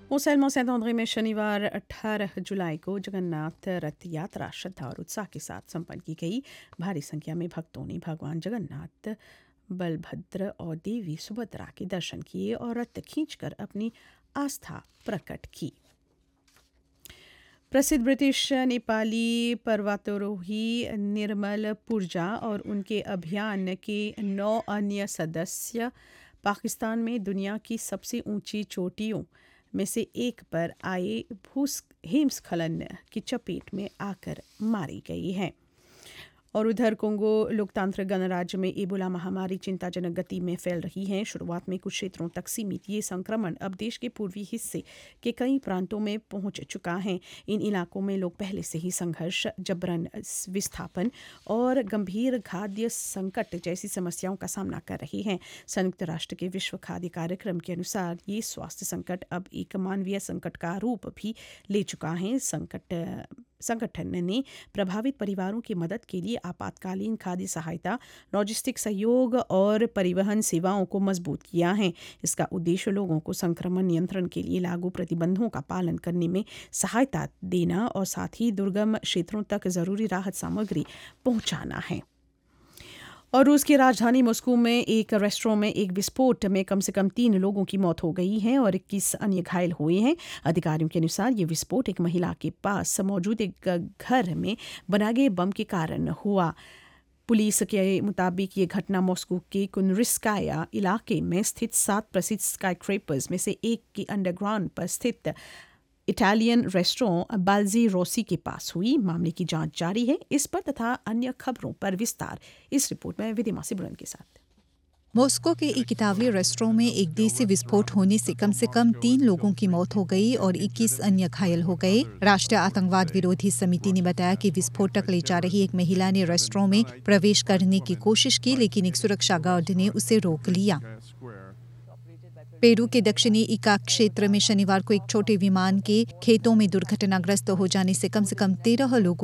ओसेल्मो Saint Andre में शनिवार 18 जुलाई को जगन्नाथ रथ यात्रा श्रद्धा और उत्साह के साथ संपन्न की गई। भारी संख्या में भक्तों ने भगवान जगन्नाथ, बलभद्र और देवी सुभद्रा के दर्शन किए और रथ खींचकर अपनी आस्था प्रकट की। प्रसिद्ध ब्रिटिश नेपाली पर्वतारोही निर्मल पुरजा और उनके अभियान के 9 अन्य सदस्य पाकिस्तान में दुनिया की सबसे ऊंची चोटियों में से एक पर आए हिमस्खलन की चपेट में आकर मारी गई है। और उधर कोंगो लोकतांत्रिक गणराज्य में एबोला महामारी चिंताजनक गति में फैल रही है। शुरुआत में कुछ क्षेत्रों तक सीमित ये संक्रमण अब देश के पूर्वी हिस्से के कई प्रांतों में पहुंच चुका है। इन इलाकों में लोग पहले से ही संघर्ष, जबरन विस्थापन और गंभीर खाद्य संकट जैसी समस्याओं का सामना कर रहे हैं। संयुक्त राष्ट्र के विश्व खाद्य कार्यक्रम के अनुसार ये स्वास्थ्य संकट अब एक मानवीय संकट का रूप भी ले चुका है। संगठन ने प्रभावित परिवारों की मदद के लिए आपातकालीन खाद्य सहायता, लॉजिस्टिक सहयोग और परिवहन सेवाओं को मजबूत किया है। इसका उद्देश्य लोगों को संक्रमण नियंत्रण के लिए लागू प्रतिबंधों का पालन करने में सहायता देना और साथ ही दुर्गम क्षेत्रों तक जरूरी राहत सामग्री पहुंचाना है। और रूस की राजधानी मॉस्को में एक रेस्टोरेंट में एक विस्फोट में कम से कम 3 लोगों की मौत हो गई है और 21 अन्य घायल हुए हैं। अधिकारियों के अनुसार ये विस्फोट एक महिला के पास मौजूद एक घर में बनाए गए बम के कारण हुआ। पुलिस के मुताबिक ये घटना मॉस्को के कुनरिस्काया इलाके में स्थित 7 प्रसिद्ध स्काईस्क्रैपर्स में से एक के अंडरग्राउंड पर स्थित इटालियन रेस्टोरेंट बाल्जी रोसी के पास हुई। मामले की जांच जारी है। इस पर तथा अन्य खबरों पर विस्तार इस रिपोर्ट में विदिमा सिब्रन के साथ। मॉस्को के एक इटालियन रेस्टोरेंट में एक देसी विस्फोट होने से कम 3 लोगों की मौत हो गई और 21 अन्य घायल हो गए। राष्ट्रीय आतंकवाद विरोधी समिति ने बताया कि विस्फोटक ले जा रही एक महिला ने रेस्टोरेंट में प्रवेश करने की कोशिश की, लेकिन एक सुरक्षा गार्ड ने उसे रोक लिया। पेरू के दक्षिणी इका क्षेत्र में शनिवार को एक छोटे विमान के खेतों में दुर्घटनाग्रस्त हो जाने से कम 13 लोगों